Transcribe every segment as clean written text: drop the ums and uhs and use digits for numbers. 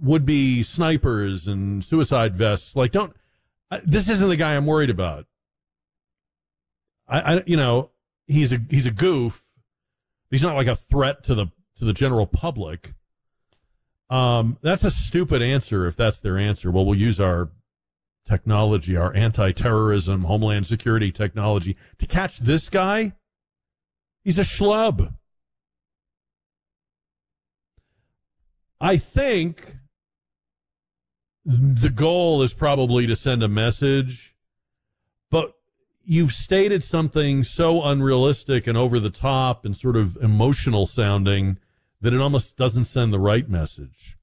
would-be snipers and suicide vests. Like, this isn't the guy I'm worried about. He's a goof. He's not like a threat to the general public. That's a stupid answer if that's their answer. Well, we'll use our technology, our anti-terrorism, homeland security technology to catch this guy. He's a schlub. I think the goal is probably to send a message, but you've stated something so unrealistic and over the top and sort of emotional sounding that it almost doesn't send the right message.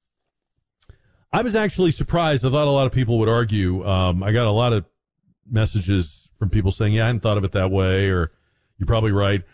I was actually surprised. I thought a lot of people would argue. I got a lot of messages from people saying, yeah, I hadn't thought of it that way, or you're probably right.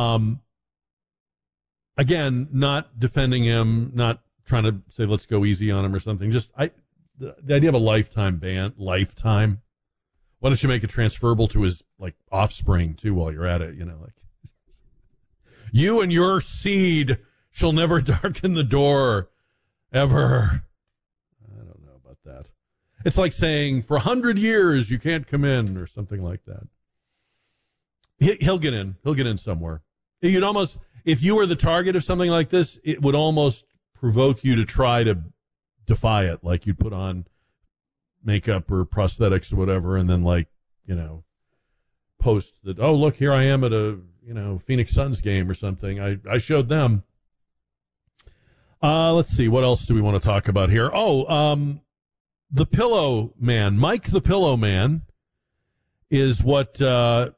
Again, not defending him, not trying to say let's go easy on him or something. Just the idea of a lifetime ban, lifetime. Why don't you make it transferable to his like offspring too while you're at it? Like you and your seed shall never darken the door ever. I don't know about that. It's like saying for 100 years you can't come in or something like that. He'll get in. He'll get in somewhere. You'd almost, if you were the target of something like this, it would almost provoke you to try to defy it. Like you'd put on makeup or prosthetics or whatever, and then post that, oh, look, here I am at a, Phoenix Suns game or something. I showed them. Let's see. What else do we want to talk about here? Oh, the Pillow Man. Mike the Pillow Man is what Nancy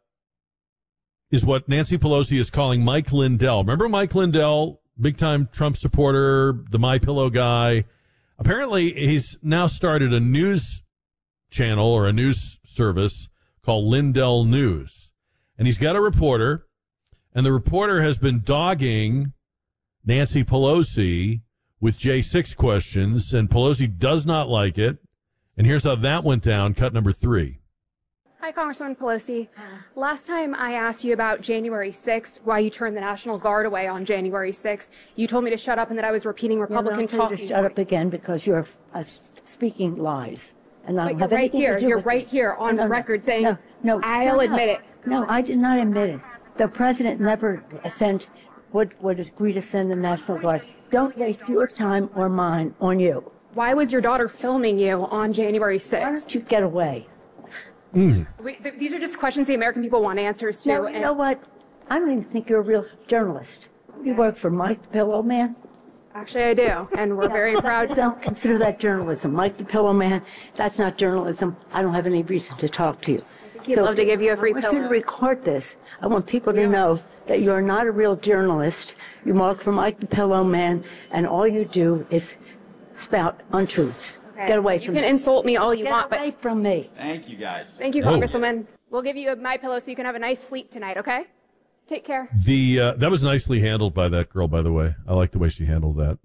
Pelosi is calling Mike Lindell. Remember Mike Lindell, big-time Trump supporter, the My Pillow guy? Apparently, he's now started a news channel or a news service called Lindell News. And he's got a reporter, and the reporter has been dogging Nancy Pelosi with J6 questions, and Pelosi does not like it. And here's how that went down, cut number 3. Hi, Congresswoman Pelosi. Last time I asked you about January 6th, why you turned the National Guard away on January 6th, you told me to shut up and that I was repeating Republican talking. To shut up again because you're speaking lies. And I don't have right anything here. to do You're with right it. here on record saying, no, I'll admit it. No, I did not admit it. The president never would agree to send the National Guard. Don't waste your time or mine on you. Why was your daughter filming you on January 6th? Why don't you get away? These are just questions the American people want answers to. No, you know what? I don't even think you're a real journalist. You work for Mike the Pillow Man? Actually, I do, and we're very proud. Don't consider that journalism. Mike the Pillow Man, that's not journalism. I don't have any reason to talk to you. He'd love to give you a free pillow. I want you to record this. I want people to know that you're not a real journalist. You work for Mike the Pillow Man, and all you do is spout untruths. Okay. Get away from me. You can insult me all you want, but... Get away from me. Thank you, guys. Thank you, Congresswoman. We'll give you My Pillow so you can have a nice sleep tonight, okay? Take care. That was nicely handled by that girl, by the way. I like the way she handled that.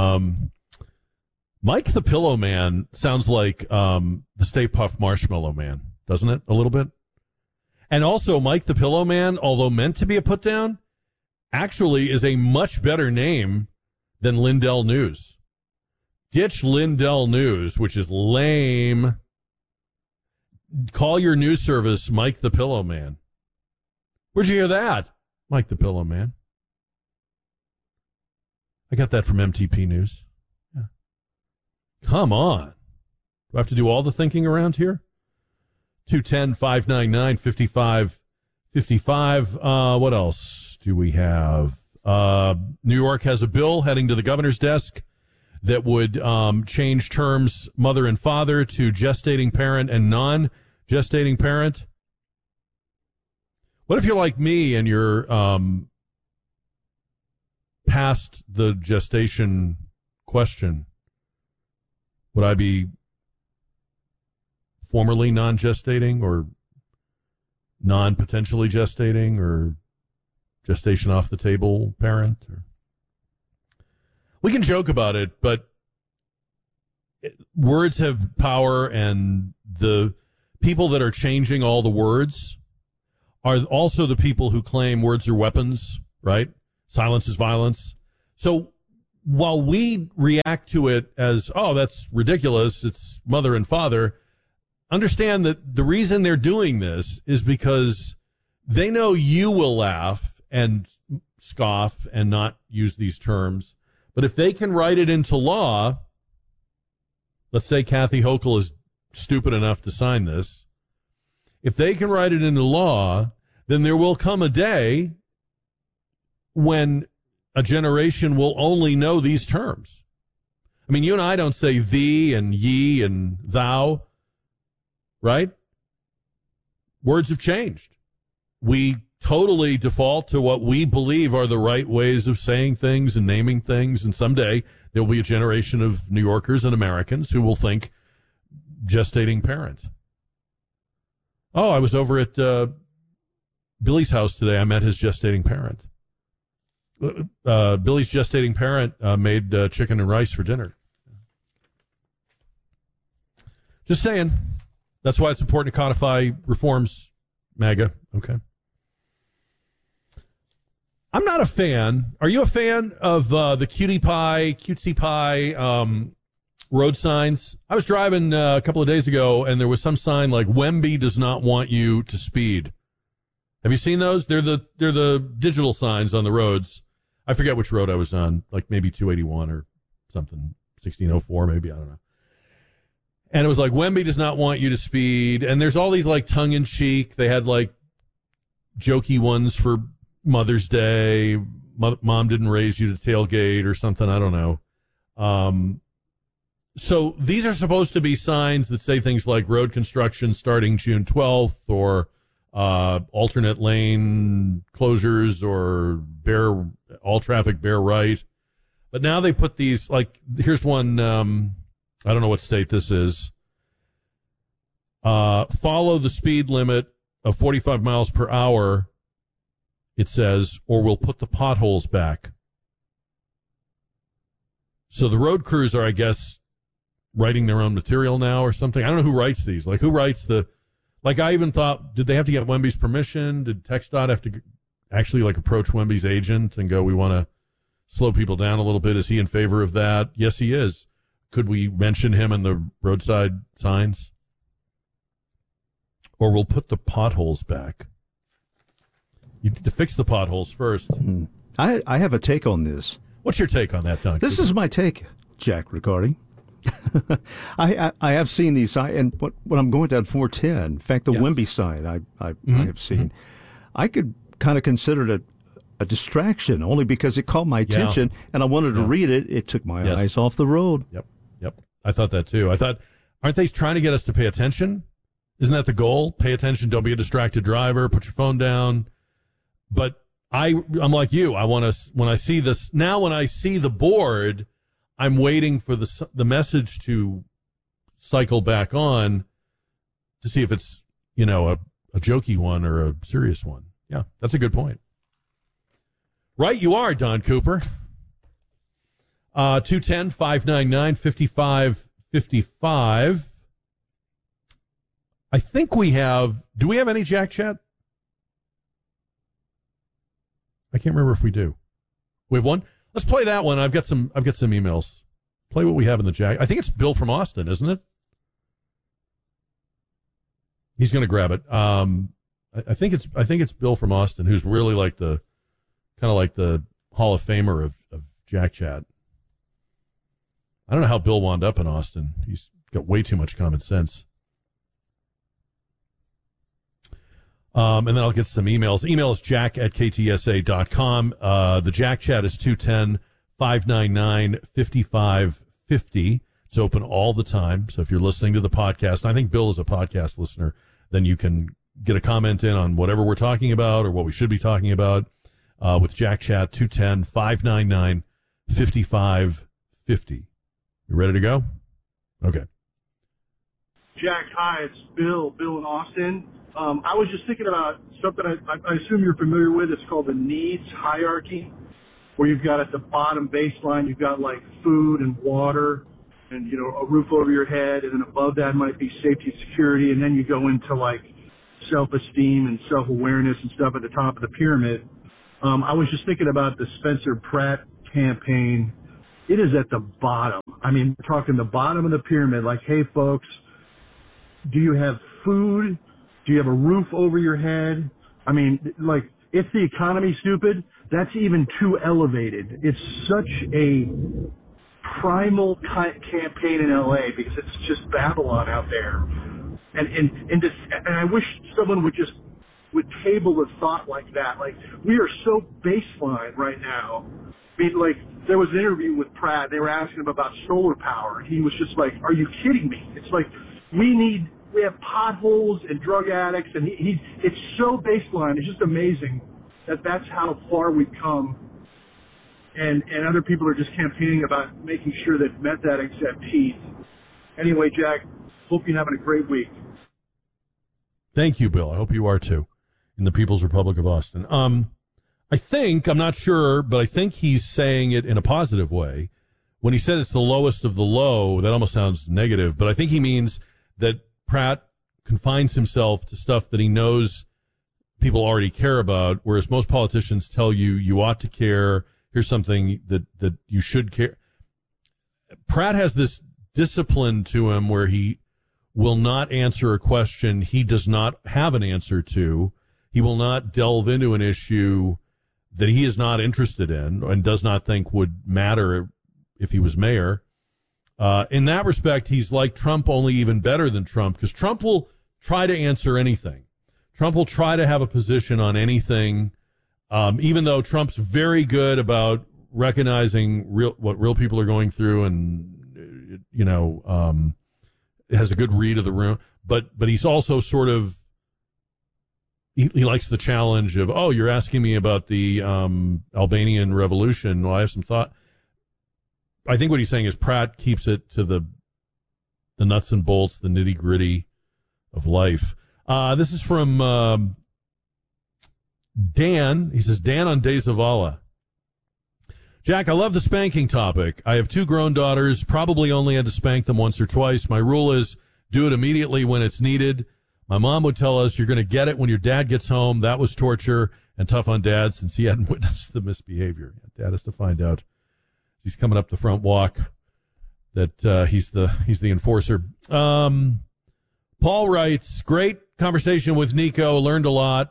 Mike the Pillow Man sounds like the Stay Puft Marshmallow Man, doesn't it? A little bit. And also, Mike the Pillow Man, although meant to be a put-down, actually is a much better name than Lindell News. Ditch Lindell News, which is lame. Call your news service Mike the Pillow Man. Where'd you hear that? Mike the Pillow Man. I got that from MTP News. Yeah. Come on. Do I have to do all the thinking around here? 210-599-5555. What else do we have? New York has a bill heading to the governor's desk that would change terms mother and father to gestating parent and non-gestating parent. What if you're like me and you're past the gestation question? Would I be formerly non-gestating or non-potentially gestating or gestation off the table parent? We can joke about it, but words have power, and the people that are changing all the words are also the people who claim words are weapons, right? Silence is violence. So while we react to it as, oh, that's ridiculous, it's mother and father, understand that the reason they're doing this is because they know you will laugh and scoff and not use these terms. But if they can write it into law, let's say Kathy Hochul is stupid enough to sign this. If they can write it into law, then there will come a day when a generation will only know these terms. I mean, you and I don't say thee and ye and thou, right? Words have changed. We totally default to what we believe are the right ways of saying things and naming things, and someday there will be a generation of New Yorkers and Americans who will think gestating parent. Oh, I was over at Billy's house today. I met his gestating parent. Billy's gestating parent made chicken and rice for dinner. Just saying. That's why it's important to codify reforms, MAGA. Okay. I'm not a fan. Are you a fan of the cutesy pie road signs? I was driving a couple of days ago, and there was some sign like Wemby does not want you to speed. Have you seen those? They're the digital signs on the roads. I forget which road I was on, like maybe 281 or something, 1604 maybe, I don't know. And it was like, Wemby does not want you to speed. And there's all these like tongue-in-cheek. They had like jokey ones for Mother's Day. Mom didn't raise you to tailgate or something. I don't know. So these are supposed to be signs that say things like road construction starting June 12th or alternate lane closures or all traffic bear right. But now they put these, like, here's one, I don't know what state this is. Follow the speed limit of 45 miles per hour, it says, or we'll put the potholes back. So the road crews are, I guess, writing their own material now or something. I don't know who writes these. Like, who writes like, I even thought, did they have to get Wemby's permission? Did TxDOT have to actually, like, approach Wemby's agent and go, we want to slow people down a little bit? Is he in favor of that? Yes, he is. Could we mention him in the roadside signs? Or we'll put the potholes back. You need to fix the potholes first. I have a take on this. What's your take on that, Don? This is my take, Jack Riccardi. I have seen these signs, and when I'm going down 410, in fact, the Wemby sign I have seen, I could kind of consider it a distraction only because it caught my attention, and I wanted to read it. It took my eyes off the road. Yep. I thought that too. I thought, aren't they trying to get us to pay attention? Isn't that the goal? Pay attention. Don't be a distracted driver. Put your phone down. But I'm like you. I want to, when I see this, now when I see the board, I'm waiting for the message to cycle back on to see if it's, a jokey one or a serious one. Yeah, that's a good point. Right, you are, Don Cooper. 210-599-5555. I think we have, do we have any Jack Chat? I can't remember if we do. We have one? Let's play that one. I've got some emails. Play what we have in the Jack. I think it's Bill from Austin, isn't it? He's going to grab it. I think it's Bill from Austin, who's really like the Hall of Famer of Jack Chat. I don't know how Bill wound up in Austin. He's got way too much common sense. And then I'll get some emails. Email is jack@ktsa.com. The Jack Chat is 210-599-5550. It's open all the time. So if you're listening to the podcast, and I think Bill is a podcast listener, then you can get a comment in on whatever we're talking about or what we should be talking about with Jack Chat, 210-599-5550. You ready to go? Okay. Jack, hi, it's Bill in Austin. I was just thinking about something I assume you're familiar with. It's called the needs hierarchy, where you've got at the bottom baseline, you've got like food and water and, a roof over your head. And then above that might be safety and security. And then you go into like self-esteem and self-awareness and stuff at the top of the pyramid. I was just thinking about the Spencer Pratt campaign it is at the bottom. I mean, we're talking the bottom of the pyramid, like, hey, folks, do you have food? Do you have a roof over your head? I mean, like, if the economy's stupid, that's even too elevated. It's such a primal campaign in LA because it's just Babylon out there. And I wish someone would table the thought like that. Like, we are so baseline right now. I mean, like, there was an interview with Pratt. They were asking him about solar power, and he was just like, are you kidding me? It's like, we have potholes and drug addicts, and it's so baseline. It's just amazing that that's how far we've come. And other people are just campaigning about making sure that meth addicts have teeth. Anyway, Jack, hope you're having a great week. Thank you, Bill. I hope you are too, in the People's Republic of Austin. I think, I'm not sure, but I think he's saying it in a positive way. When he said it's the lowest of the low, that almost sounds negative, but I think he means that Pratt confines himself to stuff that he knows people already care about, whereas most politicians tell you ought to care. Here's something that you should care. Pratt has this discipline to him where he will not answer a question he does not have an answer to. He will not delve into an issue that he is not interested in and does not think would matter if he was mayor. In that respect, he's like Trump, only even better than Trump, because Trump will try to answer anything. Trump will try to have a position on anything, even though Trump's very good about recognizing what real people are going through and, has a good read of the room. But he's also sort of, he likes the challenge of, oh, you're asking me about the Albanian revolution. Well, I have some thought. I think what he's saying is Pratt keeps it to the nuts and bolts, the nitty gritty of life. This is from Dan. He says, Dan on De Zavala. Jack, I love the spanking topic. I have 2 grown daughters, probably only had to spank them once or twice. My rule is do it immediately when it's needed. My mom would tell us you're going to get it when your dad gets home. That was torture and tough on Dad since he hadn't witnessed the misbehavior. Dad has to find out. He's coming up the front walk that he's the enforcer. Paul writes, great conversation with Nico. Learned a lot.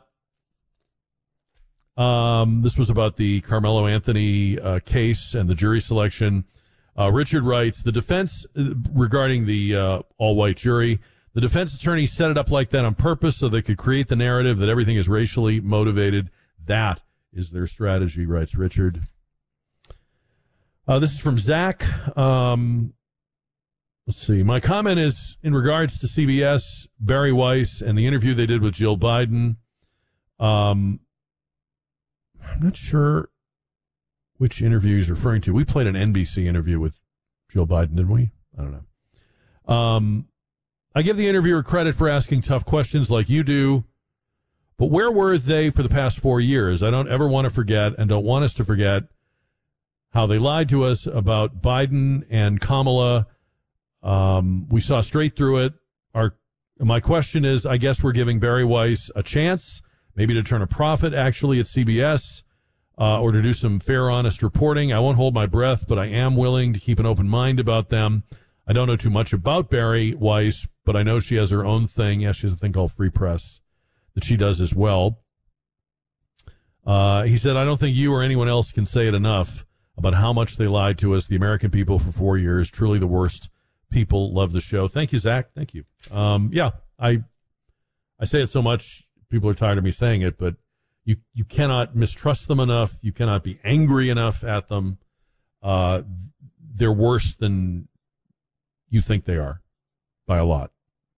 This was about the Carmelo Anthony case and the jury selection. Richard writes, the defense regarding the all-white jury, the defense attorney set it up like that on purpose so they could create the narrative that everything is racially motivated. That is their strategy, writes Richard. This is from Zach. Let's see. My comment is in regards to CBS, Barry Weiss, and the interview they did with Jill Biden. I'm not sure which interview he's referring to. We played an NBC interview with Jill Biden, didn't we? I don't know. I give the interviewer credit for asking tough questions like you do, but where were they for the past 4 years? I don't ever want to forget and don't want us to forget how they lied to us about Biden and Kamala. We saw straight through it. My question is, I guess we're giving Barry Weiss a chance, maybe to turn a profit actually at CBS, or to do some fair, honest reporting. I won't hold my breath, but I am willing to keep an open mind about them. I don't know too much about Barry Weiss, but I know she has her own thing. Yes, she has a thing called Free Press that she does as well. He said, I don't think you or anyone else can say it enough about how much they lied to us, the American people, for 4 years. Truly the worst people. Love the show. Thank you, Zach. Thank you. Yeah, I say it so much, people are tired of me saying it, but you cannot mistrust them enough. You cannot be angry enough at them. They're worse than you think they are by a lot.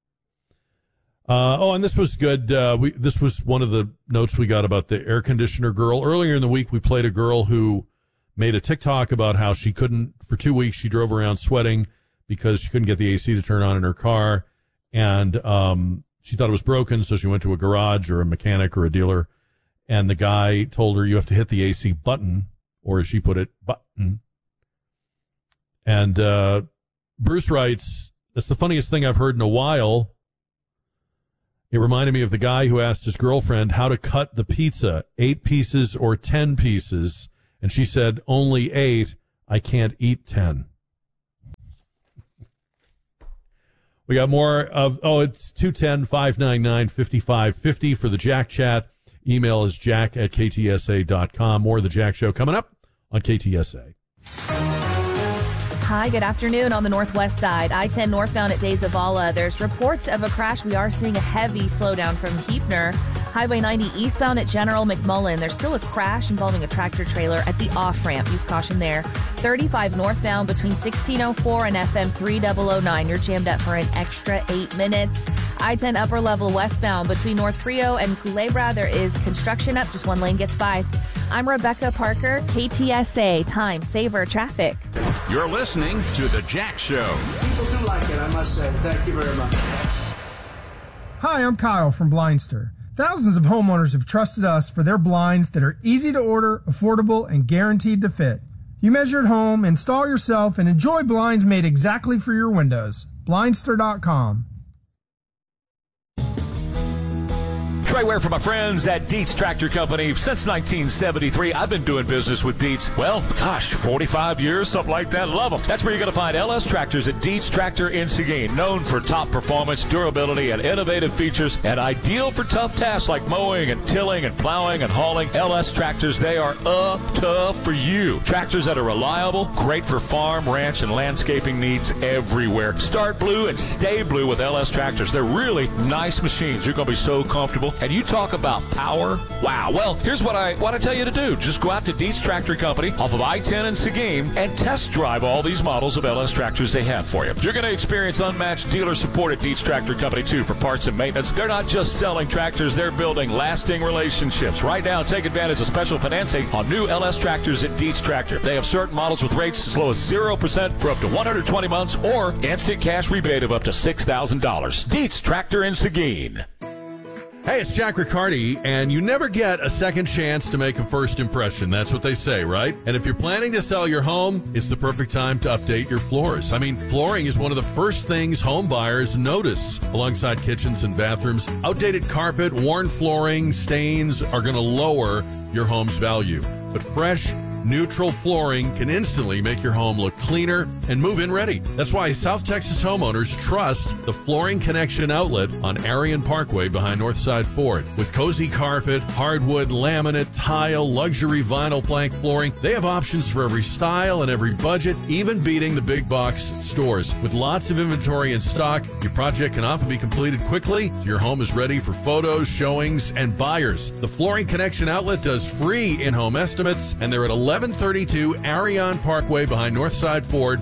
And this was good. This was one of the notes we got about the air conditioner girl. Earlier in the week, we played a girl who made a TikTok about how she couldn't, for 2 weeks, she drove around sweating because she couldn't get the AC to turn on in her car. And she thought it was broken, so she went to a garage or a mechanic or a dealer. And the guy told her, you have to hit the AC button, or as she put it, button. And Bruce writes, that's the funniest thing I've heard in a while. It reminded me of the guy who asked his girlfriend how to cut the pizza, 8 pieces or 10 pieces. And she said, only 8. I can't eat 10. We got more of, it's 210-599-5550 for the Jack Chat. Email is jack@ktsa.com. More of the Jack Show coming up on KTSA. Hi, good afternoon. On the northwest side, I-10 northbound at De Zavala, there's reports of a crash. We are seeing a heavy slowdown from Heapner. Highway 90 eastbound at General McMullen, there's still a crash involving a tractor trailer at the off-ramp. Use caution there. 35 northbound between 1604 and FM 3009. You're jammed up for an extra 8 minutes. I-10 upper level westbound between North Frio and Culebra, there is construction up. Just one lane gets by. I'm Rebecca Parker, KTSA Time Saver Traffic. You're listening to The Jack Show. People do like it, I must say. Thank you very much. Hi, I'm Kyle from Blindster. Thousands of homeowners have trusted us for their blinds that are easy to order, affordable, and guaranteed to fit. You measure at home, install yourself, and enjoy blinds made exactly for your windows. Blindster.com. Trey Ware for my friends at Dietz Tractor Company. Since 1973, I've been doing business with Dietz. Well, 45 years, something like that. Love them. That's where you're going to find LS Tractors at Dietz Tractor in Seguin. Known for top performance, durability, and innovative features, and ideal for tough tasks like mowing and tilling and plowing and hauling. LS Tractors, they are tough for you. Tractors that are reliable, great for farm, ranch, and landscaping needs everywhere. Start blue and stay blue with LS Tractors. They're really nice machines. You're going to be so comfortable. And you talk about power. Wow. Well, here's what I tell you to do. Just go out to Dietz Tractor Company off of I-10 in Seguin and test drive all these models of LS tractors they have for you. You're going to experience unmatched dealer support at Dietz Tractor Company, too, for parts and maintenance. They're not just selling tractors. They're building lasting relationships. Right now, take advantage of special financing on new LS tractors at Dietz Tractor. They have certain models with rates as low as 0% for up to 120 months or instant cash rebate of up to $6,000. Dietz Tractor in Seguin. Hey, it's Jack Riccardi, and you never get a second chance to make a first impression. That's what they say, right? And if you're planning to sell your home, it's the perfect time to update your floors. I mean, flooring is one of the first things home buyers notice alongside kitchens and bathrooms. Outdated carpet, worn flooring, stains are going to lower your home's value. But fresh, neutral flooring can instantly make your home look cleaner and move-in ready. That's why South Texas homeowners trust the Flooring Connection outlet on Arion Parkway behind Northside Ford. With cozy carpet, hardwood, laminate, tile, luxury vinyl plank flooring, they have options for every style and every budget, even beating the big box stores. With lots of inventory in stock, your project can often be completed quickly, so your home is ready for photos, showings, and buyers. The Flooring Connection outlet does free in-home estimates, and they're at 1132 Arion Parkway behind Northside Ford,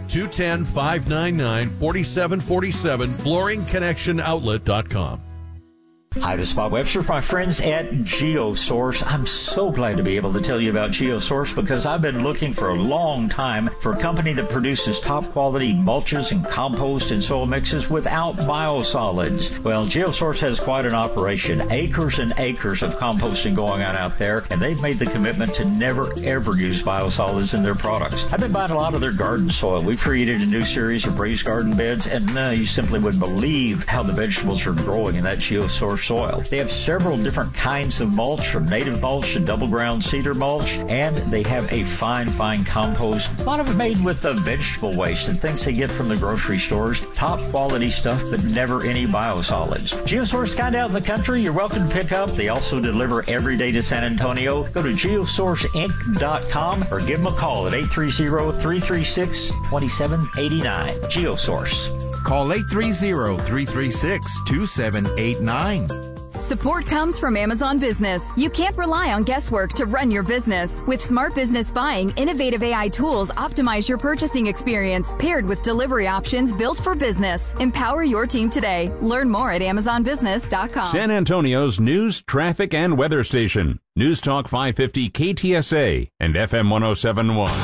210-599-4747, flooringconnectionoutlet.com. Hi, this is Bob Webster, my friends at GeoSource. I'm so glad to be able to tell you about GeoSource because I've been looking for a long time for a company that produces top quality mulches and compost and soil mixes without biosolids. Well, GeoSource has quite an operation, acres and acres of composting going on out there, and they've made the commitment to never ever use biosolids in their products. I've been buying a lot of their garden soil. We've created a new series of raised garden beds, and you simply wouldn't believe how the vegetables are growing in that GeoSource soil. They have several different kinds of mulch, from native mulch to double ground cedar mulch, and they have a fine compost. A lot of it made with vegetable waste and things they get from the grocery stores. Top quality stuff, but never any biosolids. GeoSource kind of out in the country. You're welcome to pick up. They also deliver every day to San Antonio. Go to geosourceinc.com or give them a call at 830-336-2789. GeoSource. Call 830-336-2789. Support comes from Amazon Business. You can't rely on guesswork to run your business. With Smart Business Buying, innovative AI tools optimize your purchasing experience, paired with delivery options built for business. Empower your team today. Learn more at AmazonBusiness.com. San Antonio's news, traffic, and weather station. News Talk 550 KTSA and FM 107.1.